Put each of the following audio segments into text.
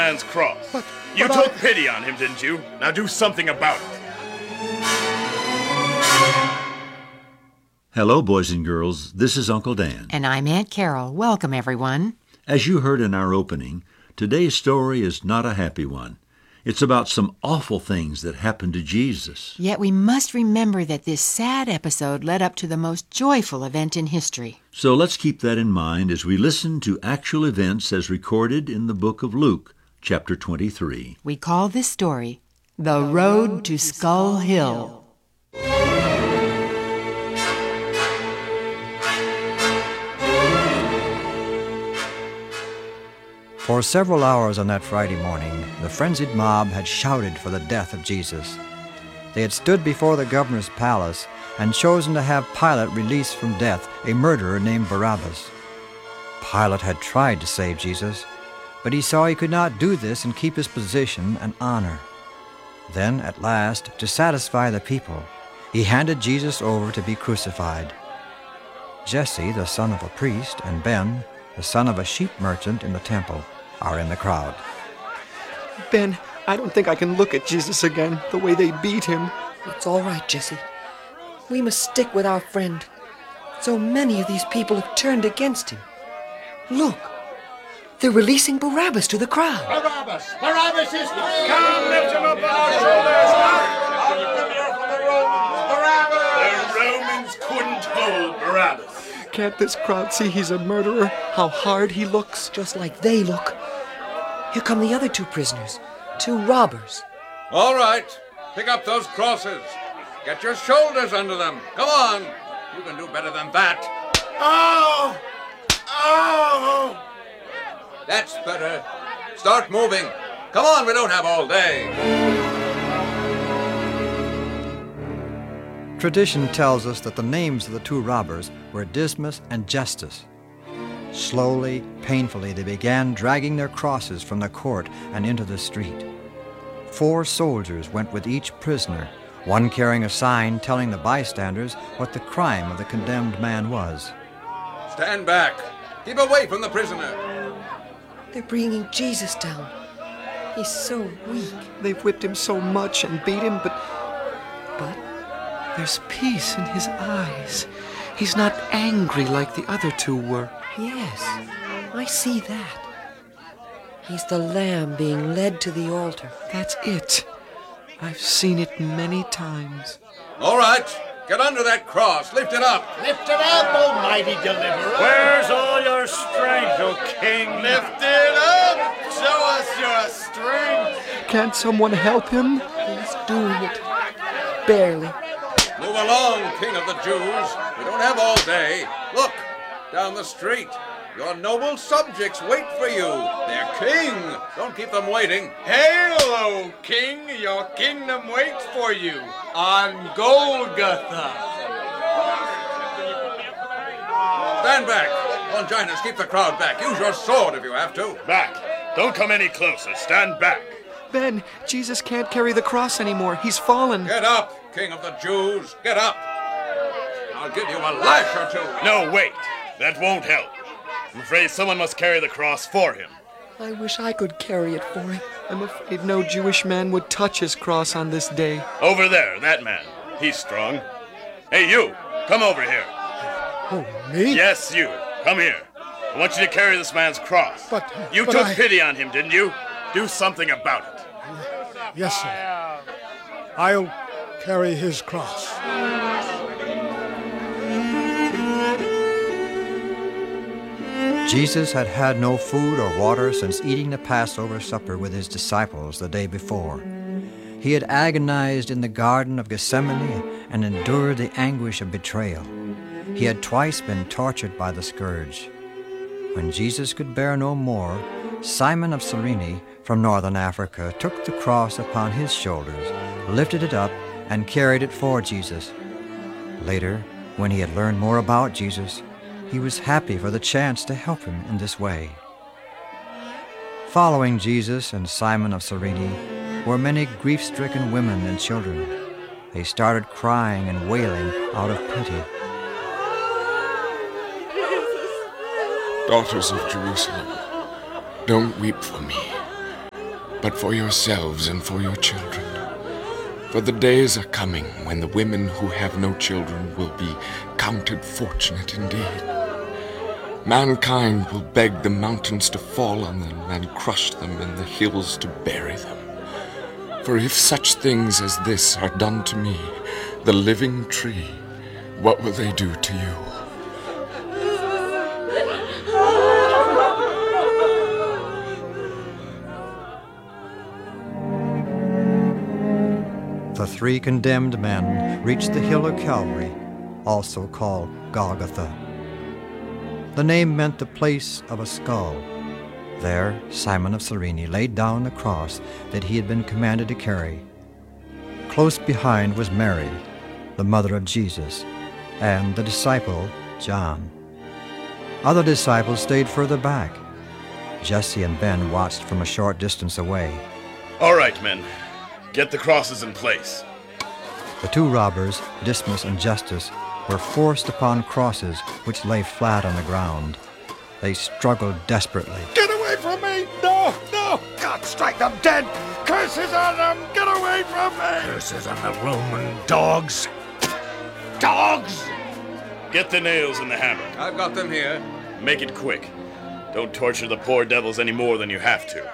man's cross. You took pity on him, didn't you? Now do something about it. Hello, boys and girls. This is Uncle Dan. And I'm Aunt Carol. Welcome, everyone. As you heard in our opening, today's story is not a happy one. It's about some awful things that happened to Jesus. Yet we must remember that this sad episode led up to the most joyful event in history. So let's keep that in mind as we listen to actual events as recorded in the book of Luke, chapter 23. We call this story The Road to Skull Hill. For several hours on that Friday morning, the frenzied mob had shouted for the death of Jesus. They had stood before the governor's palace and chosen to have Pilate release from death a murderer named Barabbas. Pilate had tried to save Jesus, but he saw he could not do this and keep his position and honor. Then, at last, to satisfy the people, he handed Jesus over to be crucified. Jesse, the son of a priest, and Ben, the son of a sheep merchant in the temple, are in the crowd. Ben, I don't think I can look at Jesus again, the way they beat him. It's all right, Jesse. We must stick with our friend. So many of these people have turned against him. Look, they're releasing Barabbas to the crowd. Barabbas! Barabbas is free! Come, lift him up on our shoulders! Barabbas! The Romans couldn't hold Barabbas. Can't this crowd see he's a murderer? How hard he looks. Just like they look. Here come the other two prisoners, two robbers. All right, pick up those crosses. Get your shoulders under them. Come on. You can do better than that. Oh! Oh! That's better. Start moving. Come on, we don't have all day. Tradition tells us that the names of the two robbers were Dismas and Justus. Slowly, painfully, they began dragging their crosses from the court and into the street. 4 soldiers went with each prisoner, one carrying a sign telling the bystanders what the crime of the condemned man was. Stand back. Keep away from the prisoner. They're bringing Jesus down. He's so weak. They've whipped him so much and beat him, but there's peace in his eyes. He's not angry like the other two were. Yes, I see that. He's the lamb being led to the altar. That's it. I've seen it many times. All right, get under that cross. Lift it up. Lift it up, almighty deliverer! Where's all your strength, O king? Lift it up! Show us your strength! Can't someone help him? He's doing it. Barely. Move along, King of the Jews. We don't have all day. Look, down the street. Your noble subjects wait for you. They're king. Don't keep them waiting. Hail, O king! Your kingdom waits for you on Golgotha. Stand back. Longinus, keep the crowd back. Use your sword if you have to. Back. Don't come any closer. Stand back. Ben, Jesus can't carry the cross anymore. He's fallen. Get up, King of the Jews. Get up. I'll give you a lash or two. No, wait. That won't help. I'm afraid someone must carry the cross for him. I wish I could carry it for him. I'm afraid no Jewish man would touch his cross on this day. Over there, that man. He's strong. Hey, you. Come over here. Oh, me? Yes, you. Come here. I want you to carry this man's cross. You took pity on him, didn't you? Do something about it. Yes, sir. I'll carry his cross. Jesus had had no food or water since eating the Passover supper with his disciples the day before. He had agonized in the Garden of Gethsemane and endured the anguish of betrayal. He had twice been tortured by the scourge. When Jesus could bear no more, Simon of Cyrene from northern Africa took the cross upon his shoulders, lifted it up, and carried it for Jesus. Later, when he had learned more about Jesus, he was happy for the chance to help him in this way. Following Jesus and Simon of Cyrene were many grief-stricken women and children. They started crying and wailing out of pity. Daughters of Jerusalem, don't weep for me, but for yourselves and for your children. For the days are coming when the women who have no children will be counted fortunate indeed. Mankind will beg the mountains to fall on them and crush them and the hills to bury them. For if such things as this are done to me, the living tree, what will they do to you? The three condemned men reached the hill of Calvary, also called Golgotha. The name meant the place of a skull. There, Simon of Cyrene laid down the cross that he had been commanded to carry. Close behind was Mary, the mother of Jesus, and the disciple, John. Other disciples stayed further back. Jesse and Ben watched from a short distance away. All right, men. Get the crosses in place. The two robbers, Dismas and Justus, were forced upon crosses which lay flat on the ground. They struggled desperately. Get away from me! No! No! God, strike them dead! Curses on them! Get away from me! Curses on the Roman dogs! Dogs! Get the nails and the hammer. I've got them here. Make it quick. Don't torture the poor devils any more than you have to.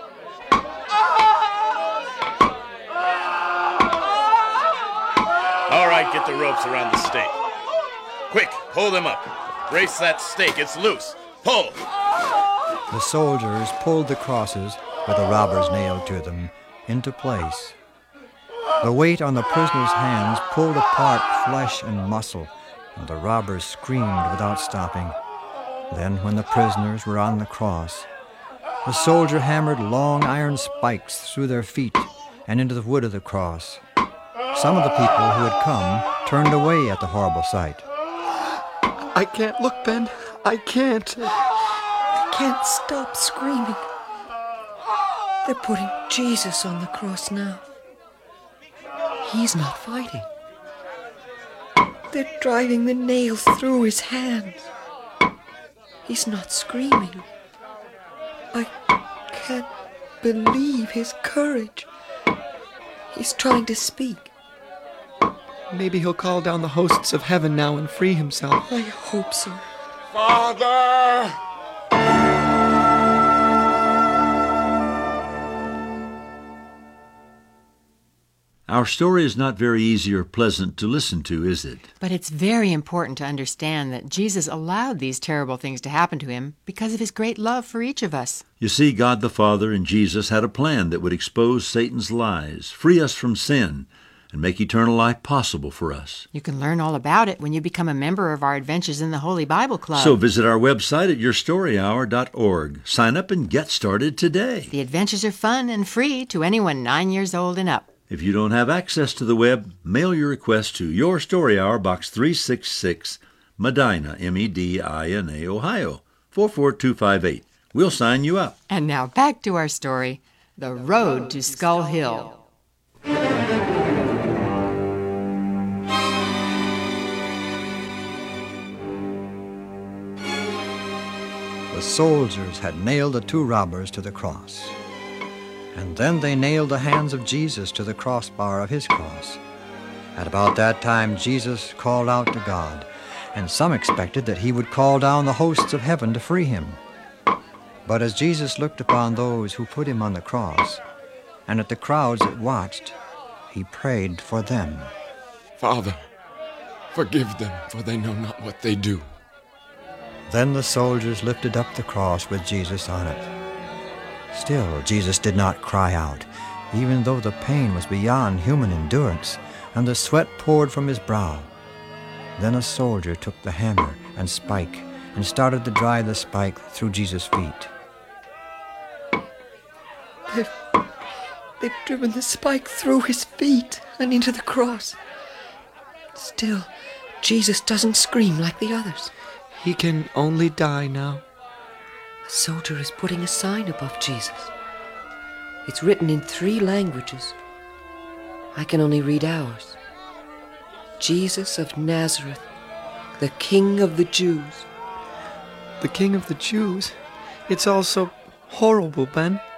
All right, get the ropes around the stake. Quick, pull them up. Brace that stake, it's loose. Pull! The soldiers pulled the crosses, with the robbers nailed to them, into place. The weight on the prisoners' hands pulled apart flesh and muscle, and the robbers screamed without stopping. Then, when the prisoners were on the cross, the soldier hammered long iron spikes through their feet and into the wood of the cross. Some of the people who had come turned away at the horrible sight. I can't look, Ben. I can't. I can't stop screaming. They're putting Jesus on the cross now. He's not fighting. They're driving the nails through his hands. He's not screaming. I can't believe his courage. He's trying to speak. Maybe he'll call down the hosts of heaven now and free himself. I hope so. Father! Our story is not very easy or pleasant to listen to, is it? But it's very important to understand that Jesus allowed these terrible things to happen to him because of his great love for each of us. You see, God the Father and Jesus had a plan that would expose Satan's lies, free us from sin, and make eternal life possible for us. You can learn all about it when you become a member of our Adventures in the Holy Bible Club. So visit our website at yourstoryhour.org. Sign up and get started today. The adventures are fun and free to anyone 9 years old and up. If you don't have access to the web, mail your request to Your Story Hour, Box 366, Medina, Medina, Ohio, 44258. We'll sign you up. And now back to our story, The Road to Skull Hill. The soldiers had nailed the two robbers to the cross. And then they nailed the hands of Jesus to the crossbar of his cross. At about that time, Jesus called out to God, and some expected that he would call down the hosts of heaven to free him. But as Jesus looked upon those who put him on the cross, and at the crowds that watched, he prayed for them. Father, forgive them, for they know not what they do. Then the soldiers lifted up the cross with Jesus on it. Still, Jesus did not cry out, even though the pain was beyond human endurance, and the sweat poured from his brow. Then a soldier took the hammer and spike and started to drive the spike through Jesus' feet. They've driven the spike through his feet and into the cross. Still, Jesus doesn't scream like the others. He can only die now. A soldier is putting a sign above Jesus. It's written in 3 languages. I can only read ours. Jesus of Nazareth, the King of the Jews. The King of the Jews? It's all so horrible, Ben.